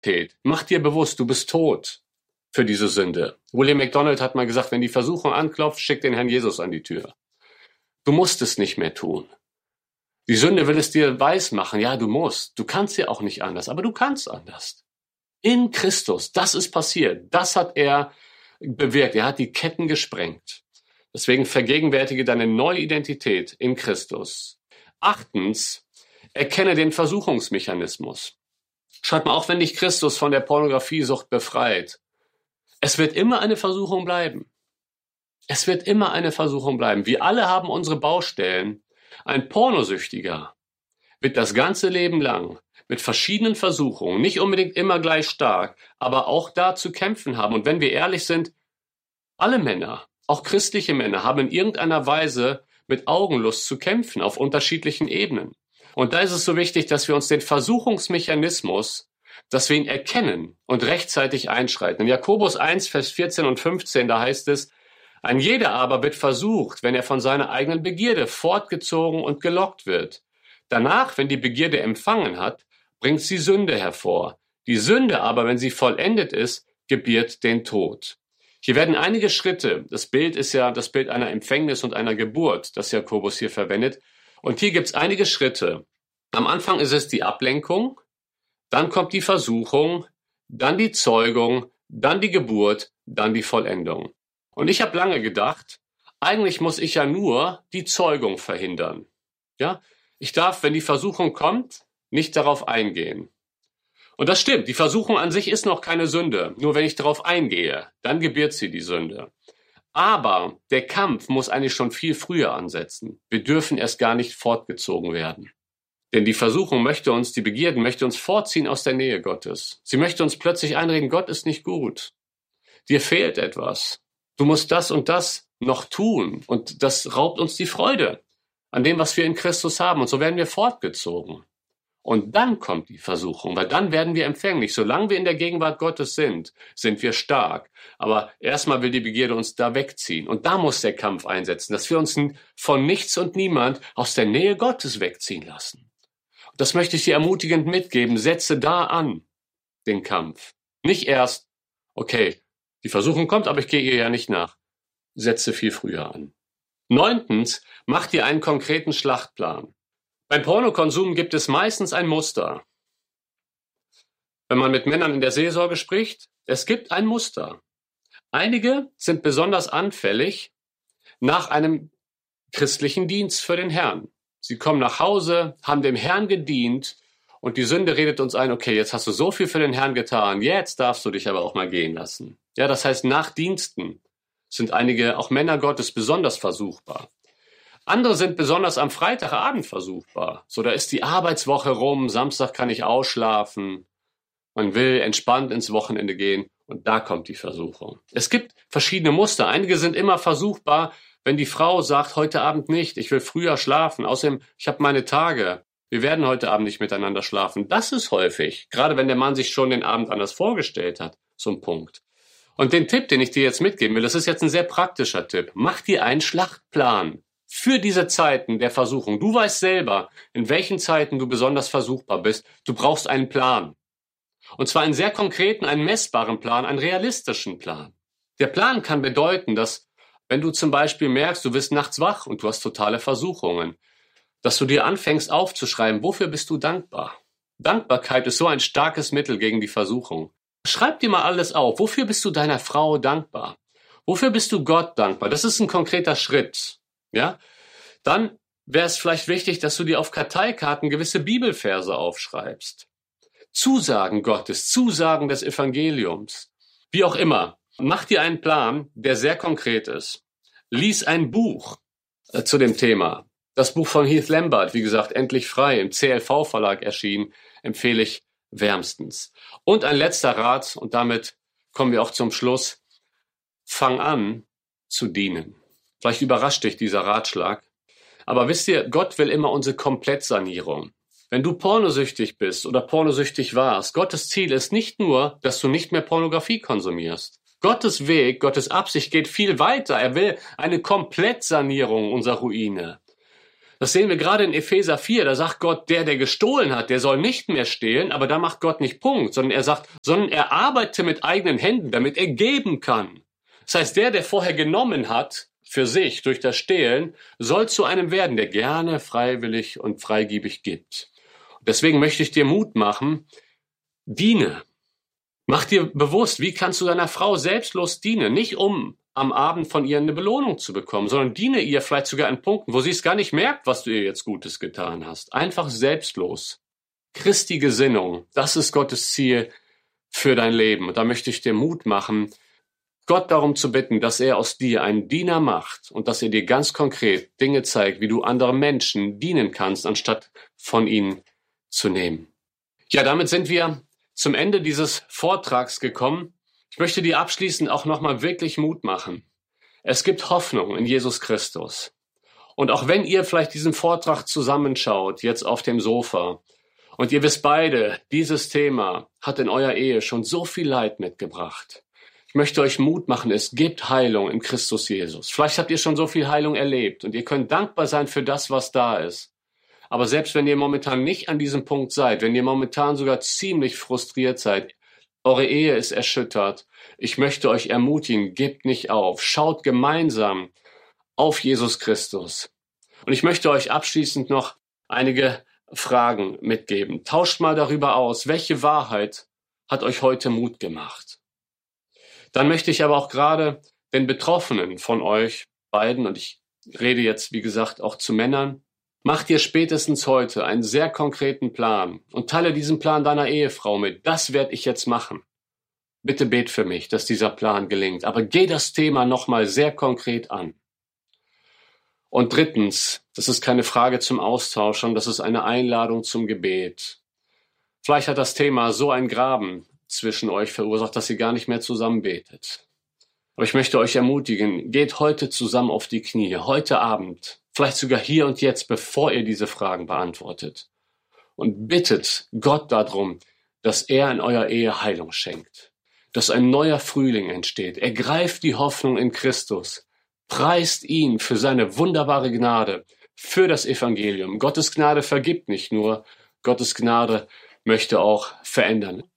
Mach dir bewusst, du bist tot für diese Sünde. William MacDonald hat mal gesagt, wenn die Versuchung anklopft, schick den Herrn Jesus an die Tür. Du musst es nicht mehr tun. Die Sünde will es dir weismachen. Ja, du musst. Du kannst ja auch nicht anders, aber du kannst anders. In Christus, das ist passiert. Das hat er bewirkt. Er hat die Ketten gesprengt. Deswegen vergegenwärtige deine neue Identität in Christus. 8. Erkenne den Versuchungsmechanismus. Schreib mal, auch wenn dich Christus von der Pornografiesucht befreit, es wird immer eine Versuchung bleiben. Es wird immer eine Versuchung bleiben. Wir alle haben unsere Baustellen. Ein Pornosüchtiger wird das ganze Leben lang mit verschiedenen Versuchungen, nicht unbedingt immer gleich stark, aber auch da zu kämpfen haben. Und wenn wir ehrlich sind, alle Männer, auch christliche Männer, haben in irgendeiner Weise mit Augenlust zu kämpfen auf unterschiedlichen Ebenen. Und da ist es so wichtig, dass wir uns den Versuchungsmechanismus, dass wir ihn erkennen und rechtzeitig einschreiten. In Jakobus 1, Vers 14 und 15, da heißt es, ein jeder aber wird versucht, wenn er von seiner eigenen Begierde fortgezogen und gelockt wird. Danach, wenn die Begierde empfangen hat, bringt sie Sünde hervor. Die Sünde aber, wenn sie vollendet ist, gebiert den Tod. Hier werden einige Schritte, das Bild ist ja das Bild einer Empfängnis und einer Geburt, das Jakobus hier verwendet. Und hier gibt es einige Schritte. Am Anfang ist es die Ablenkung, dann kommt die Versuchung, dann die Zeugung, dann die Geburt, dann die Vollendung. Und ich habe lange gedacht, eigentlich muss ich ja nur die Zeugung verhindern. Ja, ich darf, wenn die Versuchung kommt, nicht darauf eingehen. Und das stimmt, die Versuchung an sich ist noch keine Sünde. Nur wenn ich darauf eingehe, dann gebiert sie die Sünde. Aber der Kampf muss eigentlich schon viel früher ansetzen. Wir dürfen erst gar nicht fortgezogen werden. Denn die Versuchung möchte uns, die Begierden möchte uns vorziehen aus der Nähe Gottes. Sie möchte uns plötzlich einreden, Gott ist nicht gut. Dir fehlt etwas. Du musst das und das noch tun. Und das raubt uns die Freude an dem, was wir in Christus haben. Und so werden wir fortgezogen. Und dann kommt die Versuchung, weil dann werden wir empfänglich. Solange wir in der Gegenwart Gottes sind, sind wir stark. Aber erstmal will die Begierde uns da wegziehen. Und da muss der Kampf einsetzen, dass wir uns von nichts und niemand aus der Nähe Gottes wegziehen lassen. Und das möchte ich dir ermutigend mitgeben. Setze da an, den Kampf. Nicht erst, okay, die Versuchung kommt, aber ich gehe ihr ja nicht nach. Setze viel früher an. 9. Mach dir einen konkreten Schlachtplan. Beim Pornokonsum gibt es meistens ein Muster. Wenn man mit Männern in der Seelsorge spricht, es gibt ein Muster. Einige sind besonders anfällig nach einem christlichen Dienst für den Herrn. Sie kommen nach Hause, haben dem Herrn gedient und die Sünde redet uns ein, okay, jetzt hast du so viel für den Herrn getan, jetzt darfst du dich aber auch mal gehen lassen. Ja, das heißt, nach Diensten sind einige, auch Männer Gottes, besonders versuchbar. Andere sind besonders am Freitagabend versuchbar. So, da ist die Arbeitswoche rum, Samstag kann ich ausschlafen. Man will entspannt ins Wochenende gehen und da kommt die Versuchung. Es gibt verschiedene Muster. Einige sind immer versuchbar, wenn die Frau sagt, heute Abend nicht, ich will früher schlafen. Außerdem, ich habe meine Tage. Wir werden heute Abend nicht miteinander schlafen. Das ist häufig, gerade wenn der Mann sich schon den Abend anders vorgestellt hat, so ein Punkt. Und den Tipp, den ich dir jetzt mitgeben will, das ist jetzt ein sehr praktischer Tipp. Mach dir einen Schlachtplan für diese Zeiten der Versuchung. Du weißt selber, in welchen Zeiten du besonders versuchbar bist. Du brauchst einen Plan. Und zwar einen sehr konkreten, einen messbaren Plan, einen realistischen Plan. Der Plan kann bedeuten, dass, wenn du zum Beispiel merkst, du wirst nachts wach und du hast totale Versuchungen, dass du dir anfängst aufzuschreiben, wofür bist du dankbar? Dankbarkeit ist so ein starkes Mittel gegen die Versuchung. Schreib dir mal alles auf. Wofür bist du deiner Frau dankbar? Wofür bist du Gott dankbar? Das ist ein konkreter Schritt. Ja, dann wäre es vielleicht wichtig, dass du dir auf Karteikarten gewisse Bibelverse aufschreibst. Zusagen Gottes, Zusagen des Evangeliums. Wie auch immer, mach dir einen Plan, der sehr konkret ist. Lies ein Buch zu dem Thema. Das Buch von Heath Lambert, wie gesagt, Endlich frei, im CLV-Verlag erschienen, empfehle ich wärmstens. Und ein letzter Rat, und damit kommen wir auch zum Schluss. Fang an zu dienen. Vielleicht überrascht dich dieser Ratschlag. Aber wisst ihr, Gott will immer unsere Komplettsanierung. Wenn du pornosüchtig bist oder pornosüchtig warst, Gottes Ziel ist nicht nur, dass du nicht mehr Pornografie konsumierst. Gottes Weg, Gottes Absicht geht viel weiter. Er will eine Komplettsanierung unserer Ruine. Das sehen wir gerade in Epheser 4, da sagt Gott, der gestohlen hat, der soll nicht mehr stehlen, aber da macht Gott nicht Punkt, sondern er sagt, sondern er arbeite mit eigenen Händen, damit er geben kann. Das heißt, der vorher genommen hat, für sich durch das Stehlen, soll zu einem werden, der gerne freiwillig und freigebig gibt. Deswegen möchte ich dir Mut machen, diene. Mach dir bewusst, wie kannst du deiner Frau selbstlos dienen, nicht um am Abend von ihr eine Belohnung zu bekommen, sondern diene ihr vielleicht sogar an Punkten, wo sie es gar nicht merkt, was du ihr jetzt Gutes getan hast. Einfach selbstlos. Christi Gesinnung, das ist Gottes Ziel für dein Leben. Und da möchte ich dir Mut machen, Gott darum zu bitten, dass er aus dir einen Diener macht und dass er dir ganz konkret Dinge zeigt, wie du anderen Menschen dienen kannst, anstatt von ihnen zu nehmen. Ja, damit sind wir zum Ende dieses Vortrags gekommen. Ich möchte dir abschließend auch nochmal wirklich Mut machen. Es gibt Hoffnung in Jesus Christus. Und auch wenn ihr vielleicht diesen Vortrag zusammenschaut, jetzt auf dem Sofa, und ihr wisst beide, dieses Thema hat in eurer Ehe schon so viel Leid mitgebracht. Ich möchte euch Mut machen, es gibt Heilung in Christus Jesus. Vielleicht habt ihr schon so viel Heilung erlebt und ihr könnt dankbar sein für das, was da ist. Aber selbst wenn ihr momentan nicht an diesem Punkt seid, wenn ihr momentan sogar ziemlich frustriert seid, eure Ehe ist erschüttert. Ich möchte euch ermutigen, gebt nicht auf. Schaut gemeinsam auf Jesus Christus. Und ich möchte euch abschließend noch einige Fragen mitgeben. Tauscht mal darüber aus, welche Wahrheit hat euch heute Mut gemacht. Dann möchte ich aber auch gerade den Betroffenen von euch beiden, und ich rede jetzt, wie gesagt, auch zu Männern, mach dir spätestens heute einen sehr konkreten Plan und teile diesen Plan deiner Ehefrau mit. Das werde ich jetzt machen. Bitte bet für mich, dass dieser Plan gelingt. Aber geh das Thema nochmal sehr konkret an. Und drittens, das ist keine Frage zum Austausch, sondern das ist eine Einladung zum Gebet. Vielleicht hat das Thema so einen Graben zwischen euch verursacht, dass ihr gar nicht mehr zusammen betet. Aber ich möchte euch ermutigen, geht heute zusammen auf die Knie, heute Abend. Vielleicht sogar hier und jetzt, bevor ihr diese Fragen beantwortet. Und bittet Gott darum, dass er in eurer Ehe Heilung schenkt. Dass ein neuer Frühling entsteht. Ergreift die Hoffnung in Christus. Preist ihn für seine wunderbare Gnade, für das Evangelium. Gottes Gnade vergibt nicht nur, Gottes Gnade möchte auch verändern.